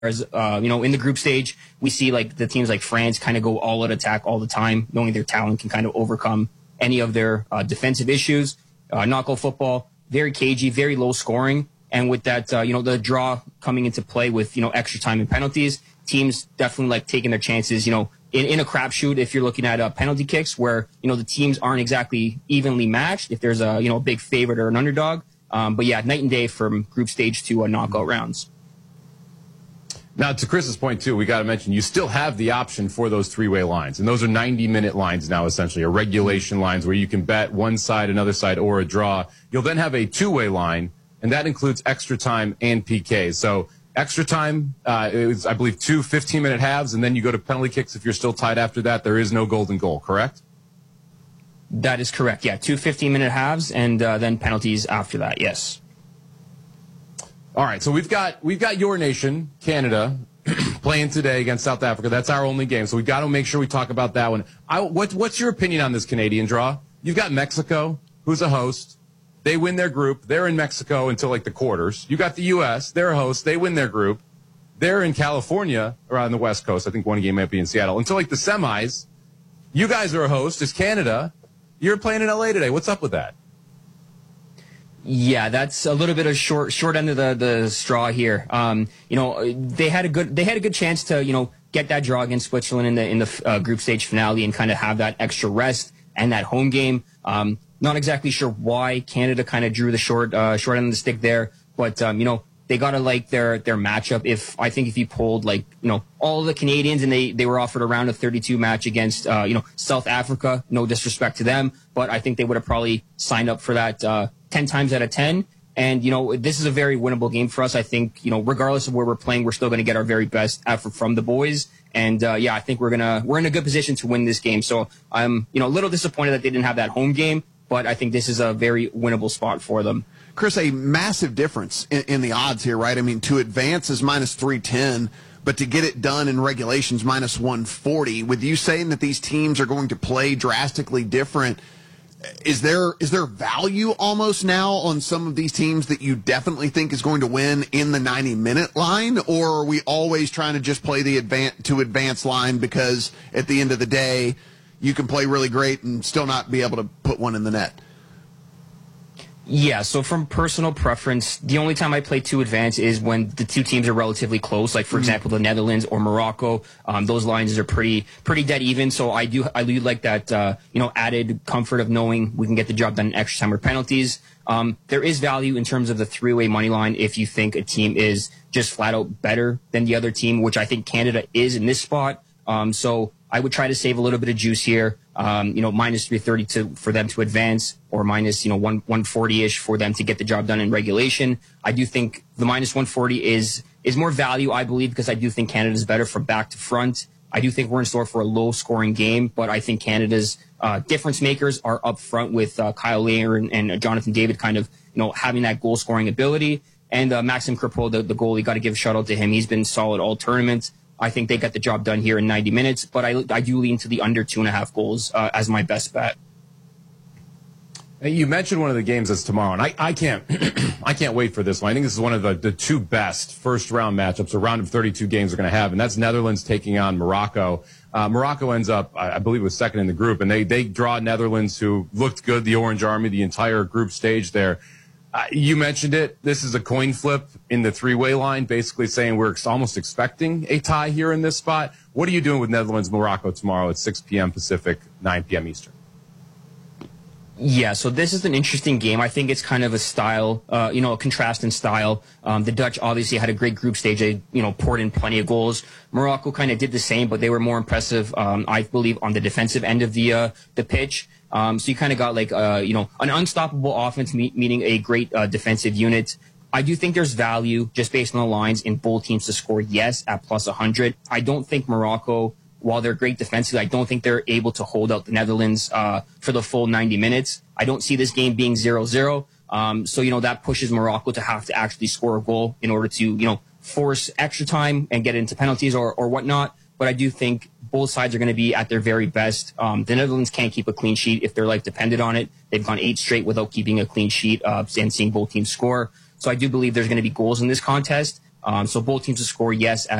Whereas, in the group stage, we see like the teams like France kind of go all out attack all the time, knowing their talent can kind of overcome any of their defensive issues. Knockout football, very cagey, very low scoring. And with that, the draw coming into play with, extra time and penalties, teams definitely like taking their chances, in a crapshoot if you're looking at penalty kicks where, the teams aren't exactly evenly matched if there's a big favorite or an underdog. But yeah, night and day from group stage to knockout rounds. Now, to Chris's point, too, we got to mention you still have the option for those three-way lines. And those are 90-minute lines now, essentially, or regulation lines where you can bet one side, another side, or a draw. You'll then have a two-way line, and that includes extra time and PK. So extra time is, I believe, 2 15-minute halves, and then you go to penalty kicks. If you're still tied after that, there is no golden goal, correct? That is correct, yeah. 2 15-minute halves, and then penalties after that, yes. All right, so we've got your nation, Canada, playing today against South Africa. That's our only game, so we've got to make sure we talk about that one. What's your opinion on this Canadian draw? You've got Mexico, who's a host. They win their group. They're in Mexico until like the quarters. You got the U.S. They're a host. They win their group. They're in California, around the West Coast. I think one game might be in Seattle. Until like the semis. You guys are a host. It's Canada. You're playing in L.A. today. What's up with that? Yeah, that's a little bit of short end of the straw here. They had a good chance to get that draw against Switzerland in the group stage finale and kind of have that extra rest and that home game. Not exactly sure why Canada kind of drew the short end of the stick there, but they gotta like their matchup. If you polled all the Canadians and they were offered a round of 32 match against South Africa, no disrespect to them, but I think they would have probably signed up for that 10 times out of 10. And, this is a very winnable game for us. I think, regardless of where we're playing, we're still going to get our very best effort from the boys. And, I think we're in a good position to win this game. So I'm, a little disappointed that they didn't have that home game, but I think this is a very winnable spot for them. Chris, a massive difference in the odds here, right? I mean, to advance is minus 310, but to get it done in regulations minus 140. With you saying that these teams are going to play drastically different, is there value almost now on some of these teams that you definitely think is going to win in the 90-minute line, or are we always trying to just play the advance line because at the end of the day you can play really great and still not be able to put one in the net? Yeah, so from personal preference, the only time I play to advance is when the two teams are relatively close, like, for example, the Netherlands or Morocco. Those lines are pretty dead even, so I do like that, added comfort of knowing we can get the job done in extra time or penalties. There is value in terms of the three-way money line if you think a team is just flat out better than the other team, which I think Canada is in this spot. So I would try to save a little bit of juice here. Minus 330 for them to advance, or minus 140-ish for them to get the job done in regulation. I do think the minus 140 is more value, I believe, because I do think Canada's better from back to front. I do think we're in store for a low-scoring game, but I think Canada's difference makers are up front with Kyle Layer and Jonathan David kind of having that goal-scoring ability. And Maxim Crepeau, the goalie, got to give a shout-out to him. He's been solid all tournament. I think they got the job done here in 90 minutes, but I do lean to the under 2.5 goals as my best bet. You mentioned one of the games that's tomorrow, and I can't I can't wait for this one. I think this is one of the two best first-round matchups, a round of 32 games we're going to have, and that's Netherlands taking on Morocco. Morocco ends up, I believe, was second in the group, and they draw Netherlands, who looked good, the Orange Army, the entire group stage there. You mentioned it. This is a coin flip in the three-way line, basically saying we're almost expecting a tie here in this spot. What are you doing with Netherlands-Morocco tomorrow at 6 p.m. Pacific, 9 p.m. Eastern? Yeah, so this is an interesting game. I think it's kind of a style, a contrast in style. The Dutch obviously had a great group stage. They, poured in plenty of goals. Morocco kind of did the same, but they were more impressive, I believe, on the defensive end of the pitch. So you kind of got an unstoppable offense meeting a great defensive unit. I do think there's value just based on the lines in both teams to score, yes, at plus 100. I don't think Morocco, while they're great defensively, I don't think they're able to hold out the Netherlands for the full 90 minutes. I don't see this game being 0-0. So, that pushes Morocco to have to actually score a goal in order to, force extra time and get into penalties or whatnot. But I do think both sides are going to be at their very best. The Netherlands can't keep a clean sheet if they're dependent on it. They've gone 8 straight without keeping a clean sheet and seeing both teams score. So I do believe there's going to be goals in this contest. So both teams to score, yes,